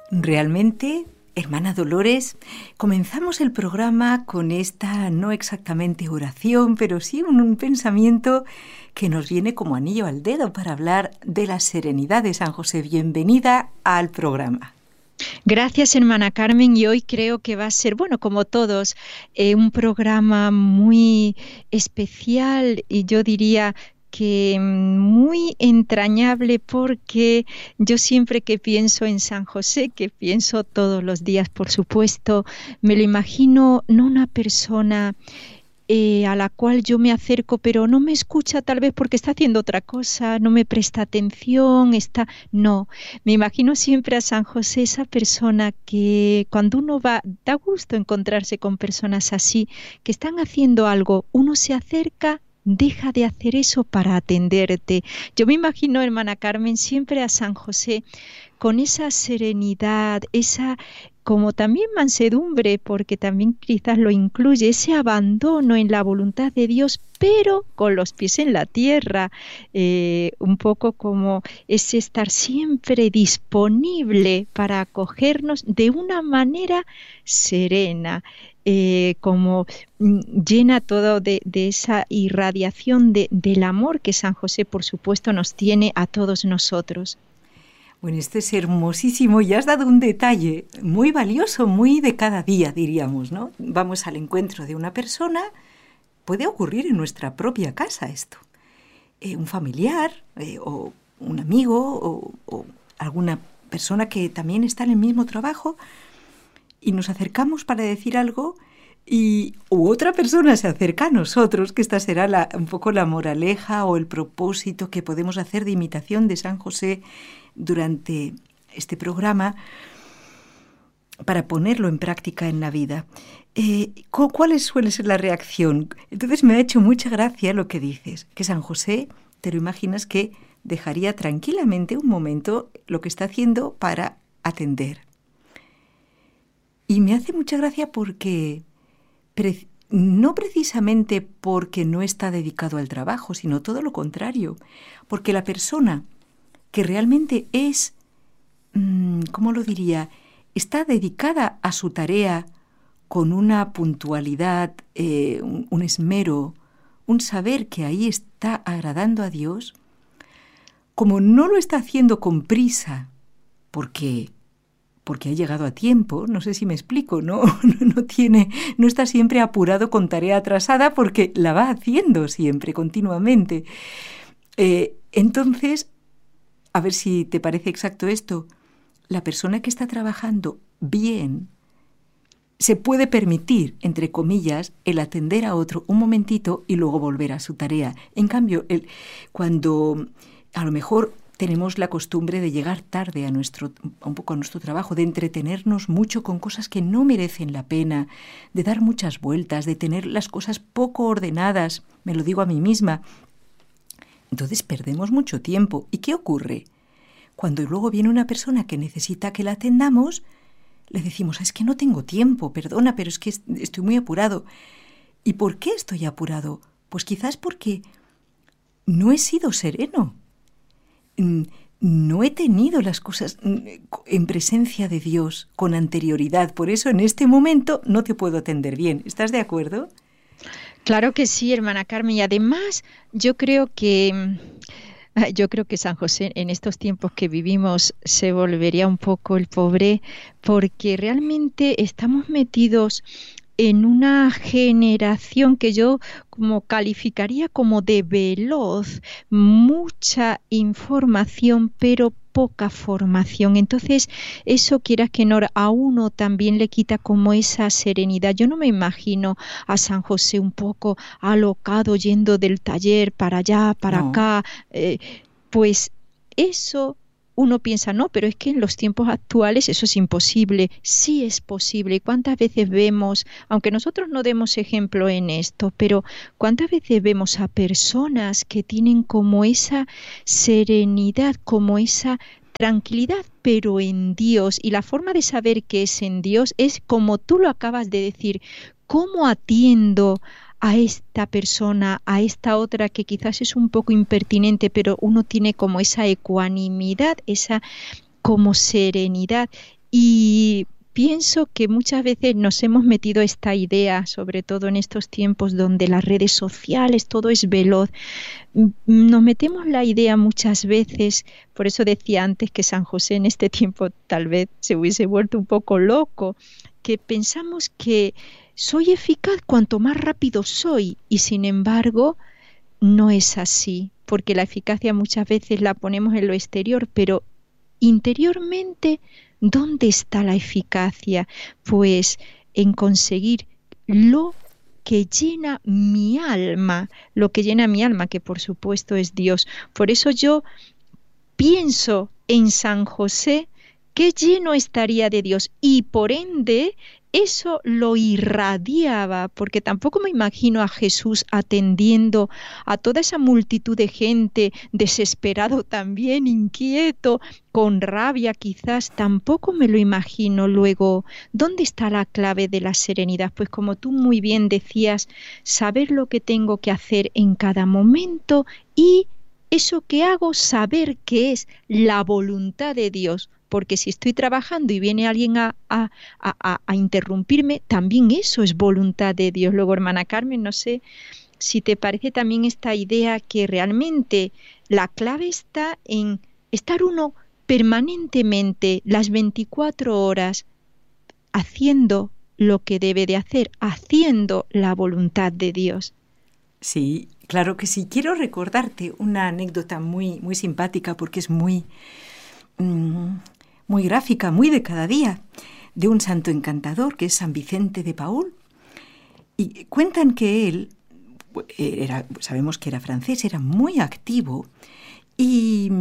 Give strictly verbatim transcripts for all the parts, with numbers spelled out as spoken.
Realmente, hermana Dolores, comenzamos el programa con esta no exactamente oración, pero sí un, un pensamiento que nos viene como anillo al dedo para hablar de la serenidad de San José. Bienvenida al programa. Gracias, hermana Carmen, y hoy creo que va a ser, bueno, como todos, eh, un programa muy especial y yo diría que muy entrañable, porque yo siempre que pienso en San José, que pienso todos los días, por supuesto, me lo imagino no una persona Eh, a la cual yo me acerco, pero no me escucha tal vez porque está haciendo otra cosa, no me presta atención, está... No, me imagino siempre a San José, esa persona que cuando uno va, da gusto encontrarse con personas así, que están haciendo algo, uno se acerca, deja de hacer eso para atenderte. Yo me imagino, hermana Carmen, siempre a San José con esa serenidad, esa como también mansedumbre, porque también quizás lo incluye, ese abandono en la voluntad de Dios, pero con los pies en la tierra, eh, un poco como ese estar siempre disponible para acogernos de una manera serena, eh, como llena todo de, de esa irradiación de, del amor que San José, por supuesto, nos tiene a todos nosotros. Bueno, esto es hermosísimo y has dado un detalle muy valioso, muy de cada día, diríamos, ¿no? Vamos al encuentro de una persona, puede ocurrir en nuestra propia casa esto. Eh, un familiar eh, o un amigo o, o alguna persona que también está en el mismo trabajo y nos acercamos para decir algo y u otra persona se acerca a nosotros, que esta será la, un poco la moraleja o el propósito que podemos hacer de imitación de San José durante este programa para ponerlo en práctica en la vida. Eh, ¿Cuál suele ser la reacción? Entonces me ha hecho mucha gracia lo que dices, que San José, te lo imaginas que dejaría tranquilamente un momento lo que está haciendo para atender. Y me hace mucha gracia porque pre- no precisamente porque no está dedicado al trabajo, sino todo lo contrario, porque la persona que realmente es, ¿cómo lo diría?, está dedicada a su tarea con una puntualidad, eh, un, un esmero, un saber que ahí está agradando a Dios, como no lo está haciendo con prisa, porque, porque ha llegado a tiempo, no sé si me explico, ¿no? No, no tiene, no está siempre apurado con tarea atrasada porque la va haciendo siempre, continuamente. Eh, entonces, a ver si te parece exacto esto, la persona que está trabajando bien se puede permitir, entre comillas, el atender a otro un momentito y luego volver a su tarea. En cambio, el, cuando a lo mejor tenemos la costumbre de llegar tarde a nuestro, un poco a nuestro trabajo, de entretenernos mucho con cosas que no merecen la pena, de dar muchas vueltas, de tener las cosas poco ordenadas, me lo digo a mí misma, entonces perdemos mucho tiempo. ¿Y qué ocurre? Cuando luego viene una persona que necesita que la atendamos, le decimos, es que no tengo tiempo, perdona, pero es que estoy muy apurado. ¿Y por qué estoy apurado? Pues quizás porque no he sido sereno. No he tenido las cosas en presencia de Dios con anterioridad. Por eso en este momento no te puedo atender bien. ¿Estás de acuerdo? Claro que sí, hermana Carmen. Y además yo creo que... Yo creo que San José en estos tiempos que vivimos se volvería un poco el pobre, porque realmente estamos metidos en una generación que yo como calificaría como de veloz, mucha información, pero poca formación. Entonces, eso quieras que no, a uno también le quita como esa serenidad. Yo no me imagino a San José un poco alocado yendo del taller para allá, para No. acá. Eh, pues eso uno piensa, no, pero es que en los tiempos actuales eso es imposible. Sí es posible. ¿Y cuántas veces vemos, aunque nosotros no demos ejemplo en esto, pero cuántas veces vemos a personas que tienen como esa serenidad, como esa tranquilidad, pero en Dios? Y la forma de saber que es en Dios es como tú lo acabas de decir, ¿cómo atiendo a esta persona, a esta otra que quizás es un poco impertinente, pero uno tiene como esa ecuanimidad, esa como serenidad? Y pienso que muchas veces nos hemos metido esta idea, sobre todo en estos tiempos donde las redes sociales, todo es veloz. Nos metemos la idea muchas veces, por eso decía antes que San José en este tiempo tal vez se hubiese vuelto un poco loco, que pensamos que soy eficaz cuanto más rápido soy, y sin embargo no es así, porque la eficacia muchas veces la ponemos en lo exterior, pero interiormente, ¿dónde está la eficacia? Pues en conseguir lo que llena mi alma, lo que llena mi alma, que por supuesto es Dios. Por eso yo pienso en San José, qué lleno estaría de Dios, y por ende eso lo irradiaba, porque tampoco me imagino a Jesús atendiendo a toda esa multitud de gente, desesperado también, inquieto, con rabia quizás, tampoco me lo imagino. Luego, ¿dónde está la clave de la serenidad? Pues como tú muy bien decías, saber lo que tengo que hacer en cada momento, y eso que hago, saber que es la voluntad de Dios. Porque si estoy trabajando y viene alguien a, a, a, a interrumpirme, también eso es voluntad de Dios. Luego, hermana Carmen, no sé si te parece también esta idea que realmente la clave está en estar uno permanentemente, las veinticuatro horas, haciendo lo que debe de hacer, haciendo la voluntad de Dios. Sí, claro que sí. Quiero recordarte una anécdota muy, muy simpática, porque es muy... Mmm, muy gráfica, muy de cada día, de un santo encantador que es San Vicente de Paúl. Y cuentan que él, era, sabemos que era francés, era muy activo, y,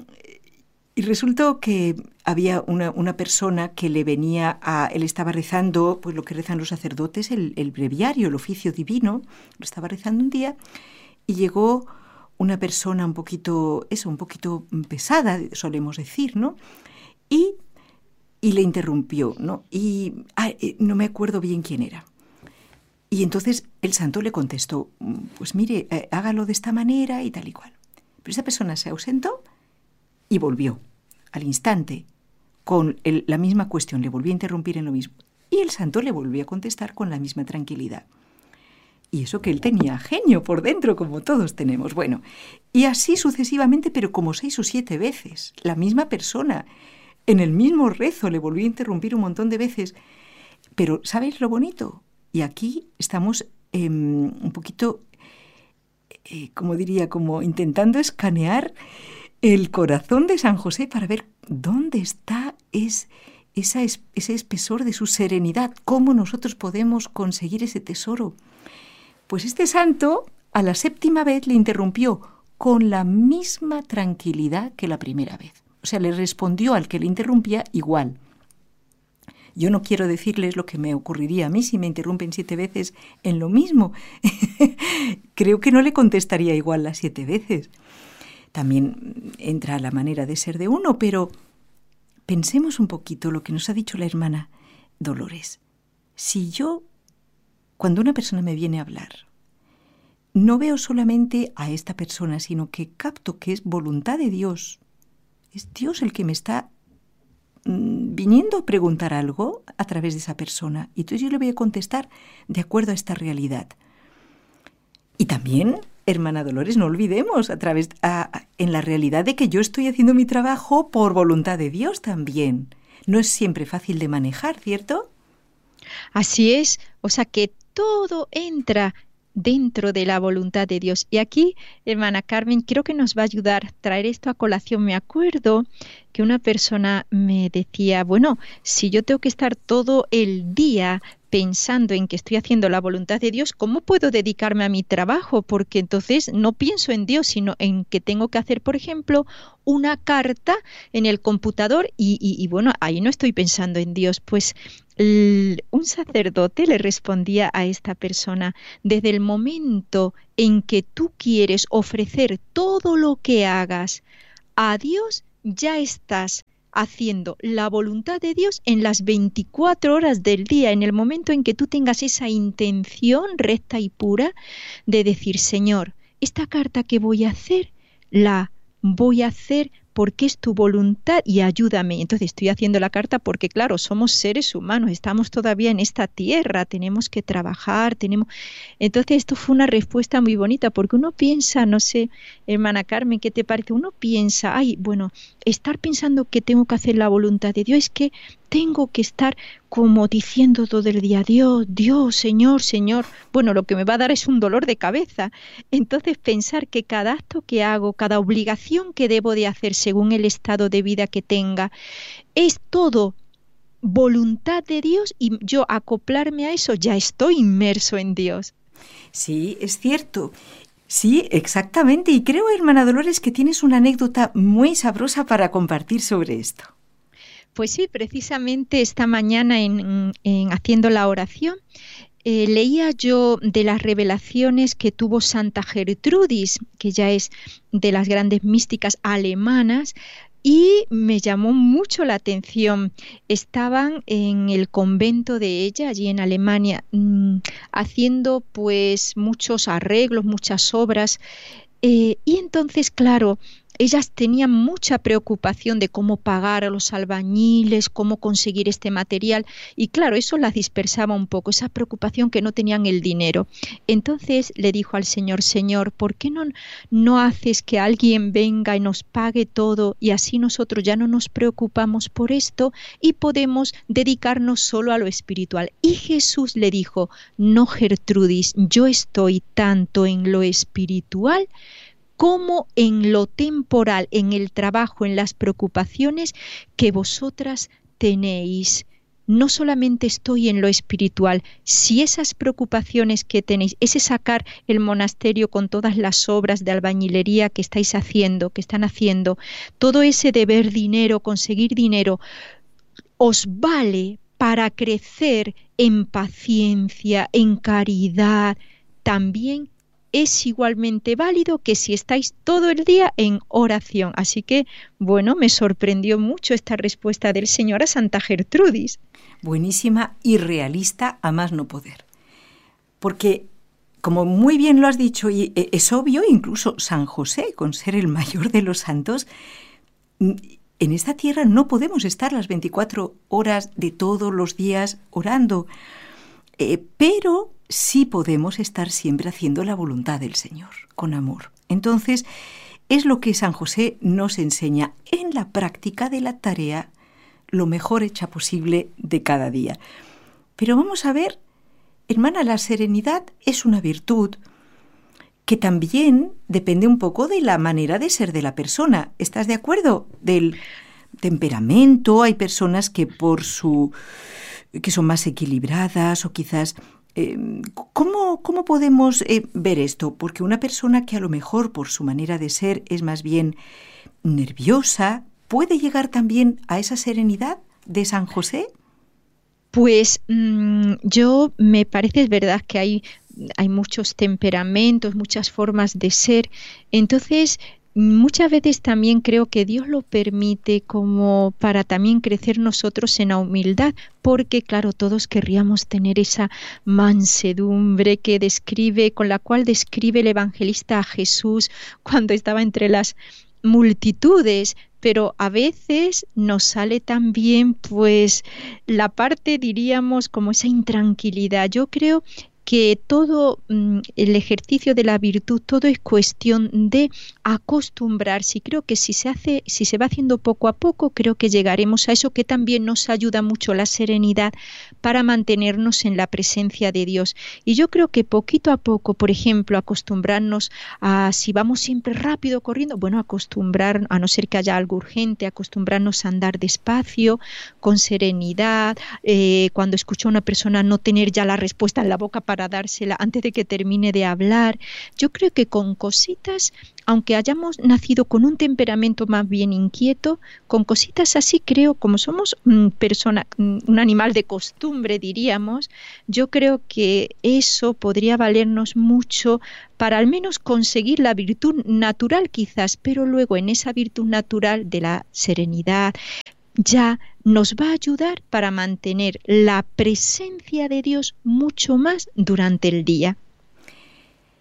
y resultó que había una, una persona que le venía a... Él estaba rezando, pues lo que rezan los sacerdotes, el, el breviario, el oficio divino, lo estaba rezando un día, y llegó una persona un poquito, eso, un poquito pesada, solemos decir, ¿no? Y, y le interrumpió, ¿no? Y ah, no me acuerdo bien quién era. Y entonces el santo le contestó, pues mire, eh, hágalo de esta manera y tal y cual. Pero esa persona se ausentó y volvió al instante con el, la misma cuestión, le volvió a interrumpir en lo mismo. Y el santo le volvió a contestar con la misma tranquilidad. Y eso que él tenía genio por dentro, como todos tenemos. Bueno, y así sucesivamente, pero como seis o siete veces, la misma persona... En el mismo rezo le volvió a interrumpir un montón de veces. Pero, ¿sabéis lo bonito? Y aquí estamos eh, un poquito, eh, como diría, como intentando escanear el corazón de San José para ver dónde está es, esa es, ese espesor de su serenidad, cómo nosotros podemos conseguir ese tesoro. Pues este santo, a la séptima vez, le interrumpió con la misma tranquilidad que la primera vez. O sea, le respondió al que le interrumpía igual. Yo no quiero decirles lo que me ocurriría a mí si me interrumpen siete veces en lo mismo. Creo que no le contestaría igual las siete veces. También entra la manera de ser de uno, pero pensemos un poquito lo que nos ha dicho la hermana Dolores. Si yo, cuando una persona me viene a hablar, no veo solamente a esta persona, sino que capto que es voluntad de Dios, es Dios el que me está mm, viniendo a preguntar algo a través de esa persona. Y entonces yo le voy a contestar de acuerdo a esta realidad. Y también, hermana Dolores, no olvidemos a través a, a, en la realidad de que yo estoy haciendo mi trabajo por voluntad de Dios también. No es siempre fácil de manejar, ¿cierto? Así es, o sea que todo entra dentro de la voluntad de Dios. Y aquí, hermana Carmen, creo que nos va a ayudar a traer esto a colación. Me acuerdo que una persona me decía, bueno, si yo tengo que estar todo el día pensando en que estoy haciendo la voluntad de Dios, ¿cómo puedo dedicarme a mi trabajo? Porque entonces no pienso en Dios, sino en que tengo que hacer, por ejemplo, una carta en el computador y, y, y bueno, ahí no estoy pensando en Dios. Pues el, un sacerdote le respondía a esta persona, desde el momento en que tú quieres ofrecer todo lo que hagas a Dios, ya estás haciendo la voluntad de Dios en las veinticuatro horas del día, en el momento en que tú tengas esa intención recta y pura de decir, Señor, esta carta que voy a hacer, la voy a hacer porque es tu voluntad y ayúdame. Entonces estoy haciendo la carta porque, claro, somos seres humanos, estamos todavía en esta tierra, tenemos que trabajar, tenemos... Entonces esto fue una respuesta muy bonita, porque uno piensa, no sé, hermana Carmen, ¿qué te parece? Uno piensa, ay, bueno, estar pensando que tengo que hacer la voluntad de Dios es que tengo que estar como diciendo todo el día, Dios, Dios, Señor, Señor. Bueno, lo que me va a dar es un dolor de cabeza. Entonces pensar que cada acto que hago, cada obligación que debo de hacer según el estado de vida que tenga, es todo voluntad de Dios y yo acoplarme a eso, ya estoy inmerso en Dios. Sí, es cierto. Sí, exactamente. Y creo, hermana Dolores, que tienes una anécdota muy sabrosa para compartir sobre esto. Pues sí, precisamente esta mañana en, en haciendo la oración, eh, leía yo de las revelaciones que tuvo Santa Gertrudis, que ya es de las grandes místicas alemanas, y me llamó mucho la atención. Estaban en el convento de ella, allí en Alemania, mmm, haciendo pues muchos arreglos, muchas obras, eh, y entonces, claro, ellas tenían mucha preocupación de cómo pagar a los albañiles, cómo conseguir este material, y claro, eso las dispersaba un poco, esa preocupación que no tenían el dinero. Entonces le dijo al Señor, Señor, ¿por qué no, no haces que alguien venga y nos pague todo y así nosotros ya no nos preocupamos por esto y podemos dedicarnos solo a lo espiritual? Y Jesús le dijo, no, Gertrudis, yo estoy tanto en lo espiritual como en lo temporal, en el trabajo, en las preocupaciones que vosotras tenéis. No solamente estoy en lo espiritual, si esas preocupaciones que tenéis, ese sacar el monasterio con todas las obras de albañilería que estáis haciendo, que están haciendo, todo ese deber dinero, conseguir dinero, os vale para crecer en paciencia, en caridad, también es igualmente válido que si estáis todo el día en oración. Así que, bueno, me sorprendió mucho esta respuesta del Señor a Santa Gertrudis. Buenísima y realista a más no poder. Porque, como muy bien lo has dicho, y es obvio, incluso San José, con ser el mayor de los santos, en esta tierra no podemos estar las veinticuatro horas de todos los días orando, eh, pero sí podemos estar siempre haciendo la voluntad del Señor, con amor. Entonces, es lo que San José nos enseña en la práctica de la tarea lo mejor hecha posible de cada día. Pero vamos a ver, hermana, la serenidad es una virtud que también depende un poco de la manera de ser de la persona. ¿Estás de acuerdo? Del temperamento. Hay personas que por su que son más equilibradas o quizás... Eh, ¿cómo, ¿Cómo podemos eh, ver esto? Porque una persona que a lo mejor por su manera de ser es más bien nerviosa, ¿puede llegar también a esa serenidad de San José? Pues mmm, yo me parece, es verdad que hay, hay muchos temperamentos, muchas formas de ser, entonces... Muchas veces también creo que Dios lo permite como para también crecer nosotros en la humildad, porque claro, todos querríamos tener esa mansedumbre que describe, con la cual describe el evangelista a Jesús cuando estaba entre las multitudes, pero a veces nos sale también pues la parte, diríamos, como esa intranquilidad. Yo creo que todo mm, el ejercicio de la virtud, todo es cuestión de acostumbrarse, y creo que si se hace, si se va haciendo poco a poco, creo que llegaremos a eso, que también nos ayuda mucho la serenidad para mantenernos en la presencia de Dios. Y yo creo que poquito a poco, por ejemplo, acostumbrarnos a, si vamos siempre rápido corriendo, bueno, acostumbrar, a no ser que haya algo urgente, acostumbrarnos a andar despacio, con serenidad, eh, cuando escucho a una persona no tener ya la respuesta en la boca para para dársela antes de que termine de hablar. Yo creo que con cositas, aunque hayamos nacido con un temperamento más bien inquieto, con cositas así creo, como somos mm, persona, mm, un animal de costumbre, diríamos, yo creo que eso podría valernos mucho para al menos conseguir la virtud natural quizás, pero luego en esa virtud natural de la serenidad, ya nos va a ayudar para mantener la presencia de Dios mucho más durante el día.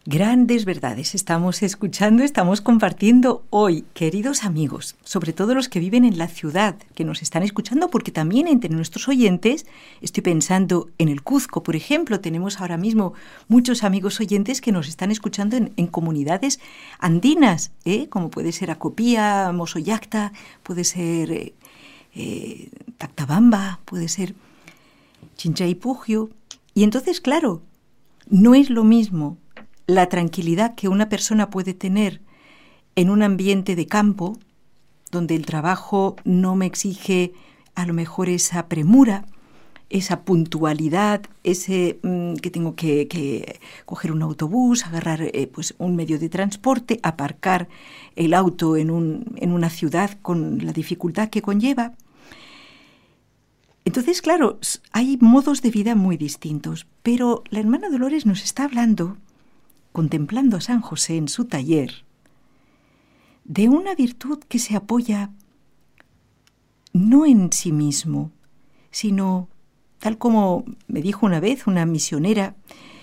Grandes verdades estamos escuchando, estamos compartiendo hoy, queridos amigos, sobre todo los que viven en la ciudad, que nos están escuchando, porque también entre nuestros oyentes, estoy pensando en el Cuzco, por ejemplo, tenemos ahora mismo muchos amigos oyentes que nos están escuchando en, en comunidades andinas, ¿eh? Como puede ser Acopía, Mosoyacta, puede ser eh, eh, Tactabamba, puede ser Chinchaypugio. Y entonces, claro, no es lo mismo la tranquilidad que una persona puede tener en un ambiente de campo, donde el trabajo no me exige a lo mejor esa premura, esa puntualidad, ese mmm, que tengo que, que coger un autobús, agarrar eh, pues un medio de transporte, aparcar el auto en, un, en una ciudad con la dificultad que conlleva. Entonces, claro, hay modos de vida muy distintos, pero la hermana Dolores nos está hablando, contemplando a San José en su taller, de una virtud que se apoya no en sí mismo, sino, tal como me dijo una vez una misionera,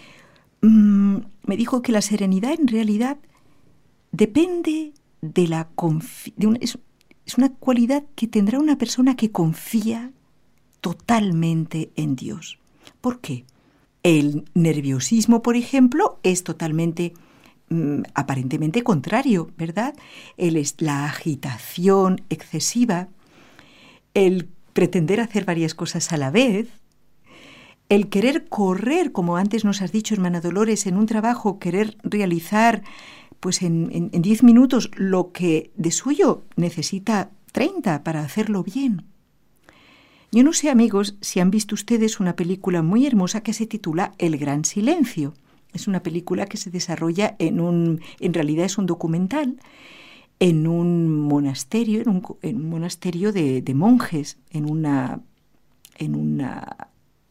mmm, me dijo que la serenidad en realidad depende de la confi- de una, es, es una cualidad que tendrá una persona que confía totalmente en Dios. ¿Por qué? El nerviosismo, por ejemplo, es totalmente, mmm, aparentemente contrario, ¿verdad? El, la agitación excesiva, el pretender hacer varias cosas a la vez, el querer correr, como antes nos has dicho, hermana Dolores, en un trabajo, querer realizar pues en, en, en diez minutos lo que de suyo necesita treinta para hacerlo bien. Yo no sé, amigos, si han visto ustedes una película muy hermosa que se titula El Gran Silencio. Es una película que se desarrolla en un, en realidad es un documental, en un monasterio, en un, en un monasterio de, de monjes, en una, en una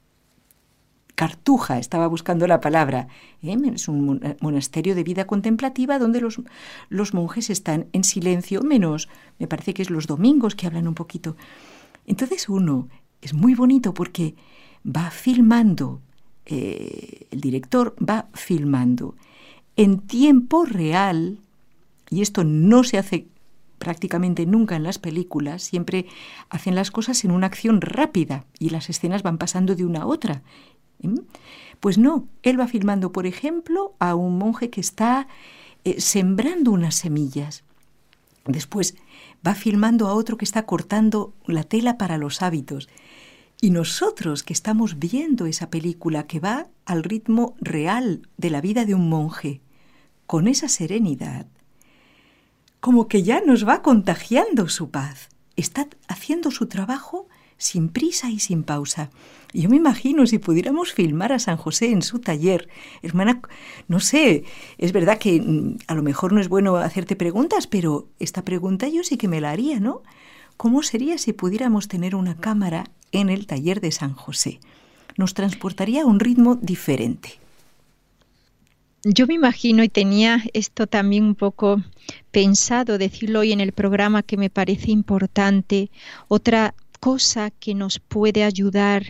cartuja, estaba buscando la palabra, ¿eh? Es un monasterio de vida contemplativa donde los, los monjes están en silencio, menos, me parece que es los domingos que hablan un poquito. Entonces uno, es muy bonito porque va filmando, eh, el director va filmando en tiempo real, y esto no se hace prácticamente nunca en las películas, siempre hacen las cosas en una acción rápida y las escenas van pasando de una a otra. ¿Eh? Pues no, él va filmando, por ejemplo, a un monje que está eh, sembrando unas semillas. Después va filmando a otro que está cortando la tela para los hábitos. Y nosotros que estamos viendo esa película que va al ritmo real de la vida de un monje, con esa serenidad, como que ya nos va contagiando su paz. Está haciendo su trabajo sin prisa y sin pausa. Y yo me imagino si pudiéramos filmar a San José en su taller. Hermana, no sé, es verdad que a lo mejor no es bueno hacerte preguntas, pero esta pregunta yo sí que me la haría, ¿no? ¿Cómo sería si pudiéramos tener una cámara en el taller de San José? Nos transportaría a un ritmo diferente. Yo me imagino, y tenía esto también un poco pensado decirlo hoy en el programa, que me parece importante, otra cosa que nos puede ayudar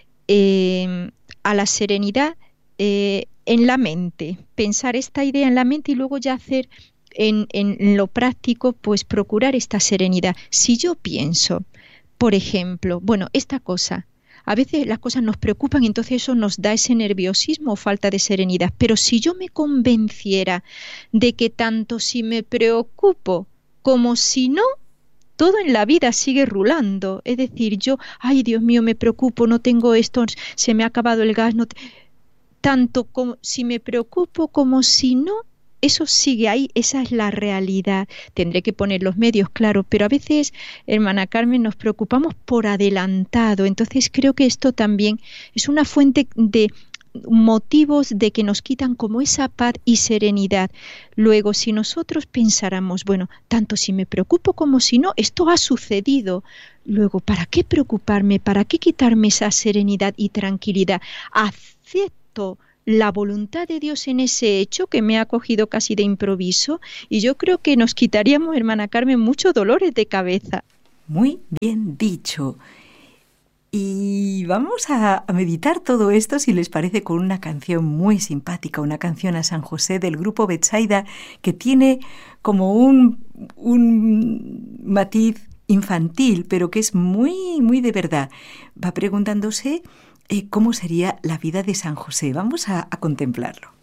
eh, a la serenidad eh, en la mente, pensar esta idea en la mente y luego ya hacer en, en lo práctico, pues procurar esta serenidad. Si yo pienso, por ejemplo, bueno, esta cosa, a veces las cosas nos preocupan y entonces eso nos da ese nerviosismo o falta de serenidad, pero si yo me convenciera de que tanto si me preocupo como si no, todo en la vida sigue rulando, es decir, yo, ay Dios mío, me preocupo, no tengo esto, se me ha acabado el gas, no te... tanto como si me preocupo como si no, eso sigue ahí, esa es la realidad. Tendré que poner los medios, claro, pero a veces, hermana Carmen, nos preocupamos por adelantado, entonces creo que esto también es una fuente de motivos de que nos quitan como esa paz y serenidad. Luego, si nosotros pensáramos, bueno, tanto si me preocupo como si no, esto ha sucedido. Luego, ¿para qué preocuparme? ¿Para qué quitarme esa serenidad y tranquilidad? Acepto la voluntad de Dios en ese hecho que me ha cogido casi de improviso y yo creo que nos quitaríamos, hermana Carmen, muchos dolores de cabeza. Muy bien dicho. Y vamos a, a meditar todo esto, si les parece, con una canción muy simpática, una canción a San José del grupo Betsaida, que tiene como un, un matiz infantil, pero que es muy, muy de verdad. Va preguntándose eh, cómo sería la vida de San José. Vamos a, a contemplarlo.